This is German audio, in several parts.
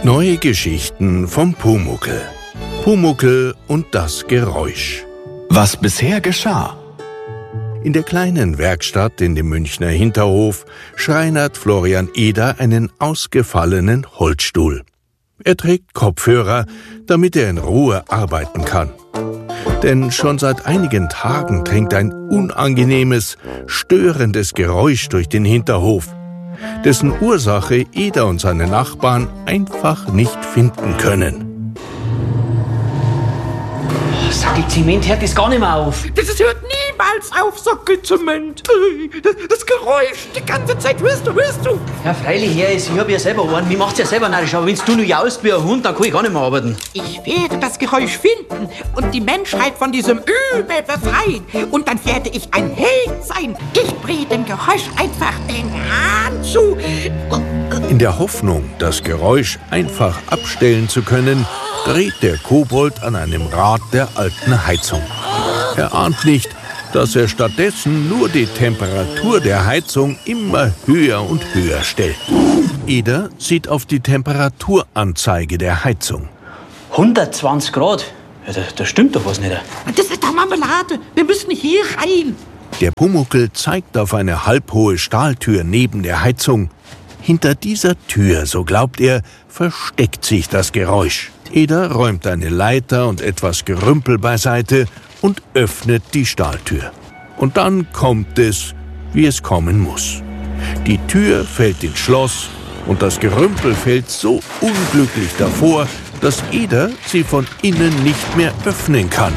Neue Geschichten vom Pumuckl. Pumuckl und das Geräusch. Was bisher geschah. In der kleinen Werkstatt in dem Münchner Hinterhof schreinert Florian Eder einen ausgefallenen Holzstuhl. Er trägt Kopfhörer, damit er in Ruhe arbeiten kann. Denn schon seit einigen Tagen dringt ein unangenehmes, störendes Geräusch durch den Hinterhof, dessen Ursache Eder und seine Nachbarn einfach nicht finden können. Sackelzement hört das gar nicht mehr auf. Das hört niemals auf, Sackelzement. Das Geräusch, die ganze Zeit, hörst du? Ja, freilich, Herr, ich hab ja selber einen. Mir macht's ja selber narrisch, aber wenn's du nur jaust wie ein Hund, dann kann ich gar nicht mehr arbeiten. Ich werde das Geräusch finden und die Menschheit von diesem Übel befreien. Und dann werde ich ein Held sein. Ich drehe dem Geräusch einfach den Hahn zu. In der Hoffnung, das Geräusch einfach abstellen zu können, dreht der Kobold an einem Rad der alten Heizung. Er ahnt nicht, dass er stattdessen nur die Temperatur der Heizung immer höher und höher stellt. Eder sieht auf die Temperaturanzeige der Heizung. 120 Grad? Ja, da stimmt doch was nicht. Das ist doch Marmelade. Wir müssen hier rein. Der Pumuckl zeigt auf eine halbhohe Stahltür neben der Heizung. Hinter dieser Tür, so glaubt er, versteckt sich das Geräusch. Eder räumt eine Leiter und etwas Gerümpel beiseite und öffnet die Stahltür. Und dann kommt es, wie es kommen muss. Die Tür fällt ins Schloss und das Gerümpel fällt so unglücklich davor, dass Eder sie von innen nicht mehr öffnen kann.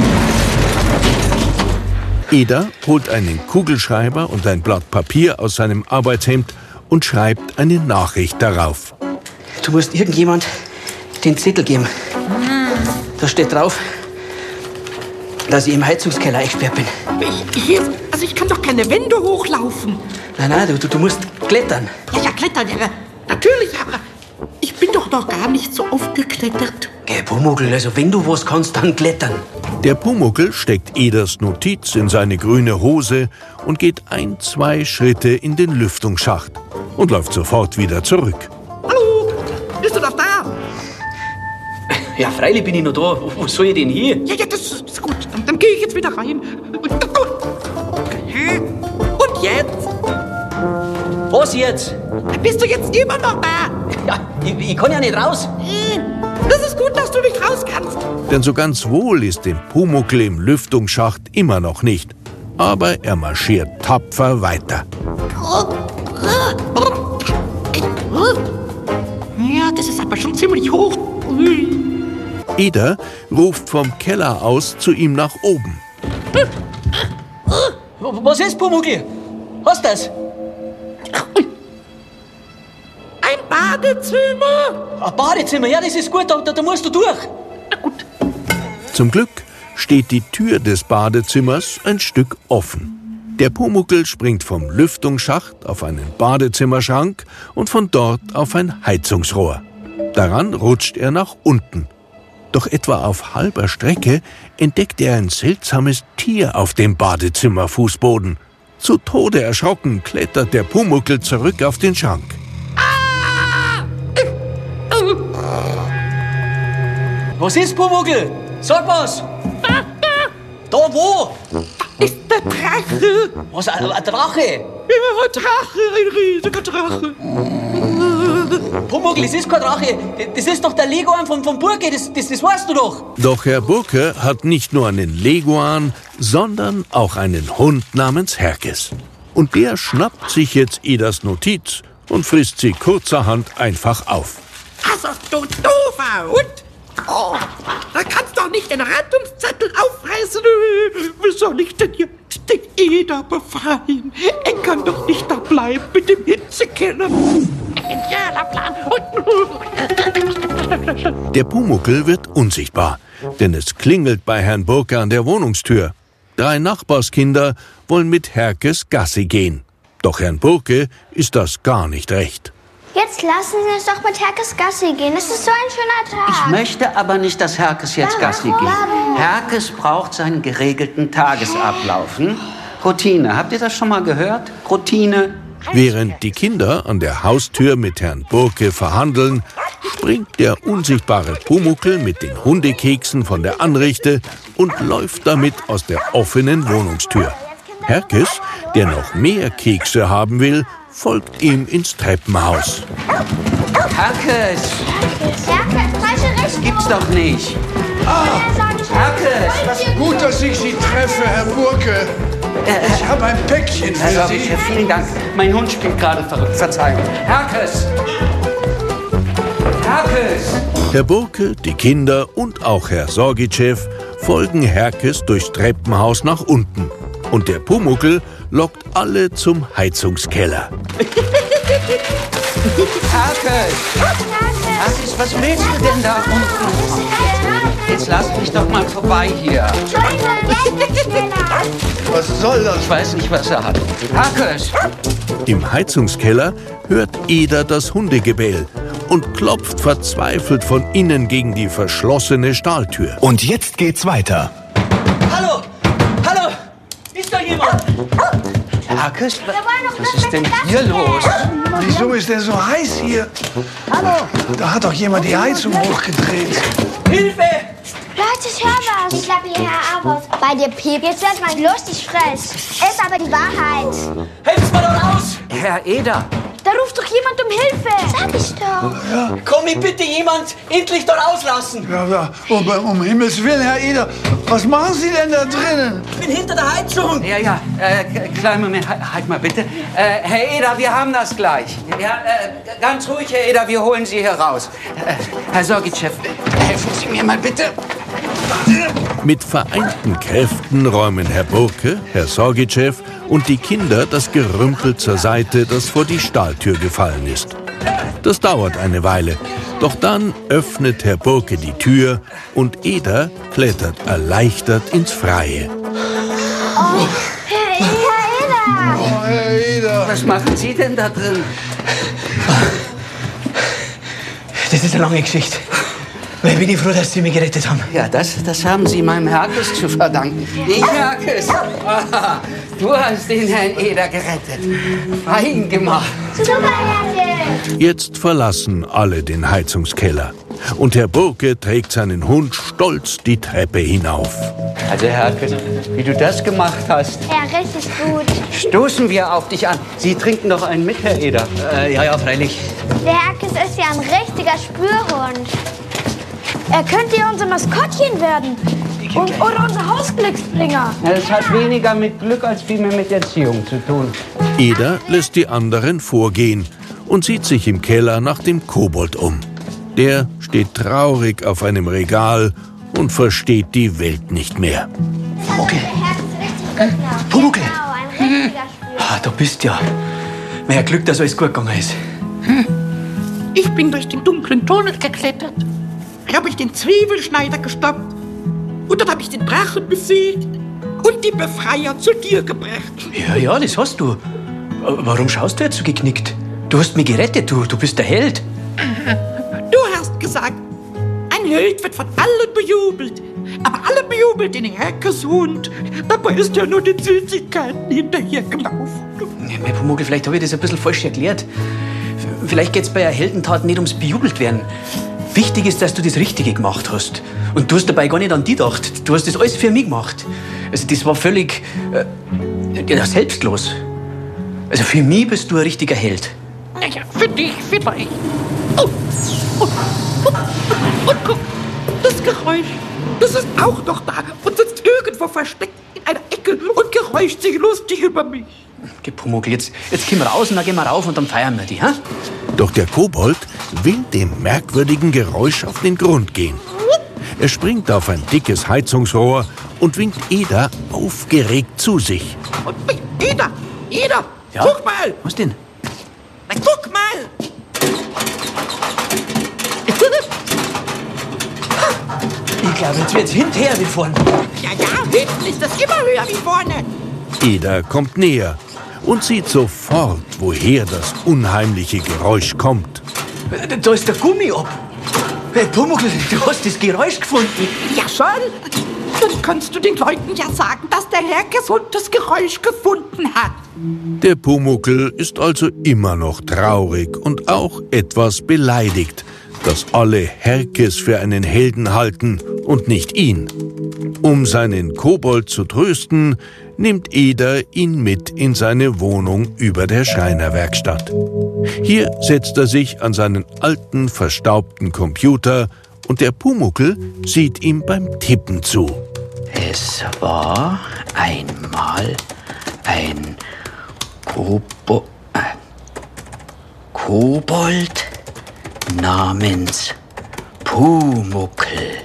Eder holt einen Kugelschreiber und ein Blatt Papier aus seinem Arbeitshemd und schreibt eine Nachricht darauf. Du musst irgendjemand den Zettel geben. Da steht drauf, dass ich im Heizungskeller eingesperrt bin. Ich kann doch keine Wände hochlaufen. Nein, du musst klettern. Ja, klettern, ja. Natürlich, aber ich bin doch noch gar nicht so aufgeklettert. Pumuckl, also wenn du was kannst, dann klettern. Der Pumuckl steckt Eders Notiz in seine grüne Hose und geht 2 Schritte in den Lüftungsschacht und läuft sofort wieder zurück. Hallo, bist du noch da? Ja, freilich bin ich noch da. Wo soll ich denn hier? Ja, das ist gut. Dann gehe ich jetzt wieder rein. Und jetzt? Was jetzt? Bist du jetzt immer noch da? Ja, ich kann ja nicht raus. Das ist gut, dass du nicht raus kannst. Denn so ganz wohl ist dem Pumuckl im Lüftungsschacht immer noch nicht. Aber er marschiert tapfer weiter. Ja, das ist aber schon ziemlich hoch. Eder ruft vom Keller aus zu ihm nach oben. Was ist, Pumuckl? Hast du das? Ein Badezimmer. Ein Badezimmer, ja, das ist gut, da musst du durch. Na gut. Zum Glück steht die Tür des Badezimmers ein Stück offen. Der Pumuckl springt vom Lüftungsschacht auf einen Badezimmerschrank und von dort auf ein Heizungsrohr. Daran rutscht er nach unten. Doch etwa auf halber Strecke entdeckt er ein seltsames Tier auf dem Badezimmerfußboden. Zu Tode erschrocken klettert der Pumuckl zurück auf den Schrank. Was ist, Pumuckl? Sag was! Da wo? Ist der Drache. Was, ein Drache? Ja, Drache, ein riesiger Drache. Pumuckl, es ist kein Drache. Das ist doch der Leguan vom Burke, das weißt du doch. Doch Herr Burke hat nicht nur einen Leguan, sondern auch einen Hund namens Herkes. Und der schnappt sich jetzt Eders Notiz und frisst sie kurzerhand einfach auf. Also, du doofer Hund. Oh, da kannst du doch nicht den Rettungszettel aufreißen. Wie soll ich denn jetzt den Eder befreien? Er kann doch nicht da bleiben mit dem Hitzekeller. Genialer Plan. Der Pumuckl wird unsichtbar, denn es klingelt bei Herrn Burke an der Wohnungstür. 3 Nachbarskinder wollen mit Herkes Gassi gehen. Doch Herrn Burke ist das gar nicht recht. Jetzt lassen Sie uns doch mit Herkes Gassi gehen. Es ist so ein schöner Tag. Ich möchte aber nicht, dass Herkes jetzt Gassi geht. Herkes braucht seinen geregelten Tagesablauf. Routine. Habt ihr das schon mal gehört? Routine. Während die Kinder an der Haustür mit Herrn Burke verhandeln, springt der unsichtbare Pumuckl mit den Hundekeksen von der Anrichte und läuft damit aus der offenen Wohnungstür. Herkes, der noch mehr Kekse haben will, folgt ihm ins Treppenhaus. Herkes! Herkes, falsche Richtung. Gibt's doch nicht. Herkes! Gut, dass ich Sie treffe, Herr Burke. Ich habe ein Päckchen für Herr Sie. Sorge, vielen Dank. Mein Hund spielt gerade verrückt. Verzeihung. Herkes! Herkes! Herr Burke, die Kinder und auch Herr Sorgitschew folgen Herkes durchs Treppenhaus nach unten. Und der Pumuckl lockt alle zum Heizungskeller. Herkes! Herkes, was willst du denn da unten? Jetzt lass mich doch mal vorbei hier. Was soll das? Ich weiß nicht, was er hat. Herkes! Im Heizungskeller hört Eder das Hundegebell und klopft verzweifelt von innen gegen die verschlossene Stahltür. Und jetzt geht's weiter. Hallo! Hallo! Ist da jemand? Herkes, was ist denn hier los? Wieso ist der so heiß hier? Hallo. Da hat doch jemand die Heizung hochgedreht. Hilfe! Leute, ich hör was. Ich glaube, hierher aus. Bei dir, Piep. Jetzt wird man lustig frech. Ist aber die Wahrheit. Helft mal dort aus! Herr Eder, Da ruft doch jemand um Hilfe. Sag ich doch. Komm mich bitte jemand endlich dort auslassen! Ja, um Himmels Willen, Herr Eder, was machen Sie denn da drinnen? Ich bin hinter der Heizung! ja, kleinen Moment, halt mal bitte. Herr Eder, wir haben das gleich. Ja, ganz ruhig, Herr Eder, wir holen Sie hier raus. Herr Sorgitschew, helfen Sie mir mal bitte. Mit vereinten Kräften räumen Herr Burke, Herr Sorgitschew und die Kinder das Gerümpel zur Seite, das vor die Stahltür gefallen ist. Das dauert eine Weile, doch dann öffnet Herr Burke die Tür und Eder klettert erleichtert ins Freie. Herr Eder. Oh, Herr Eder. Was machen Sie denn da drin? Das ist eine lange Geschichte. Ich bin froh, dass Sie mich gerettet haben. Ja, das haben Sie meinem Herkes zu verdanken. Ich, Herkes, du hast den Herrn Eder gerettet. Fein gemacht. Super, Herrchen. Jetzt verlassen alle den Heizungskeller und Herr Burke trägt seinen Hund stolz die Treppe hinauf. Also, Herkes, wie du das gemacht hast, Ja, richtig gut. stoßen wir auf dich an. Sie trinken doch einen mit, Herr Eder. Ja, freilich. Der Herkes ist ja ein richtiger Spürhund. Er könnte ja unser Maskottchen werden. Oder unser Hausglücksbringer. Es hat weniger mit Glück als vielmehr mit Erziehung zu tun. Eder lässt die anderen vorgehen und sieht sich im Keller nach dem Kobold um. Der steht traurig auf einem Regal und versteht die Welt nicht mehr. Pumuckl. Der Herkes ist richtig gut. Pumuckl. Genau, ein richtiger Spürhund. Du bist ja. Mehr Glück, dass alles gut gegangen ist. Ich bin durch den dunklen Tunnel geklettert. Da habe ich den Zwiebelschneider gestoppt. Und dann habe ich den Drachen besiegt und die Befreier zu dir gebracht. Ja, das hast du. Warum schaust du jetzt so geknickt? Du hast mich gerettet, du bist der Held. Du hast gesagt, ein Held wird von allen bejubelt. Aber alle bejubeln den Herkeshund. Dabei ist ja nur den Süßigkeiten hinterhergelaufen. Ja, Pumuckl, vielleicht habe ich das ein bisschen falsch erklärt. Vielleicht geht es bei einer Heldentat nicht ums bejubelt werden. Wichtig ist, dass du das Richtige gemacht hast. Und du hast dabei gar nicht an die gedacht. Du hast das alles für mich gemacht. Also das war völlig selbstlos. Also für mich bist du ein richtiger Held. Naja, für dich vielleicht. Und guck, das Geräusch, das ist auch noch da und sitzt irgendwo versteckt in einer Ecke und geräuscht sich lustig über mich. Geh, Pumuckl, jetzt gehen wir raus und dann gehen wir rauf und dann feiern wir die, ha? Doch der Kobold will dem merkwürdigen Geräusch auf den Grund gehen. Er springt auf ein dickes Heizungsrohr und winkt Eder aufgeregt zu sich. Und Eder, Ja? guck mal, Was denn? guck mal. Ich glaube, jetzt wird's hinterher wie vorne. Ja, hinten ist das immer höher wie vorne. Eder kommt näher und sieht sofort, woher das unheimliche Geräusch kommt. Da ist der Gummi ab. Hey, Pumuckl, du hast das Geräusch gefunden. Ja, schon. Dann kannst du den Leuten ja sagen, dass der Herkeshund das Geräusch gefunden hat. Der Pumuckl ist also immer noch traurig und auch etwas beleidigt, dass alle Herkes für einen Helden halten und nicht ihn. Um seinen Kobold zu trösten, nimmt Eder ihn mit in seine Wohnung über der Schreinerwerkstatt. Hier setzt er sich an seinen alten, verstaubten Computer und der Pumuckl sieht ihm beim Tippen zu. Es war einmal ein Kobold namens Pumuckl.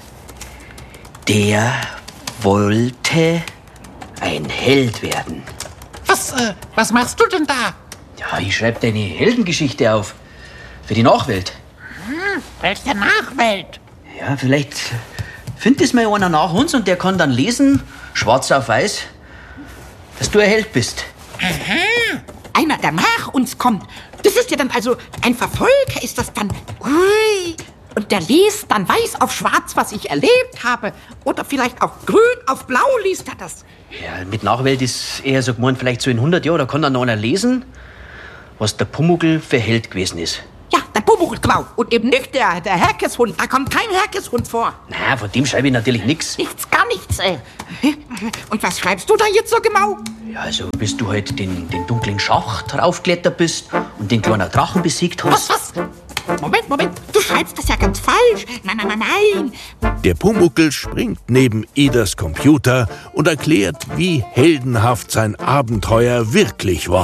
Der wollte ein Held werden. Was machst du denn da? Ja, ich schreibe deine Heldengeschichte auf. Für die Nachwelt. Welche Nachwelt? Ja, vielleicht findet es mal einer nach uns und der kann dann lesen, schwarz auf weiß, dass du ein Held bist. Aha, einer, der nach uns kommt. Das ist ja dann also ein Verfolger, ist das dann? Ui. Und der liest dann weiß auf schwarz, was ich erlebt habe. Oder vielleicht auf grün, auf blau liest er das. Ja, mit Nachwelt ist eher so gemeint, vielleicht so in 100 Jahren, da kann dann noch einer lesen, was der Pumuckl für Held gewesen ist. Ja, der Pumuckl, genau. Und eben nicht der Herkeshund. Da kommt kein Herkeshund vor. Na, von dem schreibe ich natürlich nichts. Nichts, gar nichts, ey. Und was schreibst du da jetzt so genau? Ja, also bis du halt den dunklen Schacht raufgeklettert bist und den kleinen Drachen besiegt hast. Was? Moment. Du schreibst das ja ganz falsch. Nein. Der Pumuckl springt neben Eders Computer und erklärt, wie heldenhaft sein Abenteuer wirklich war.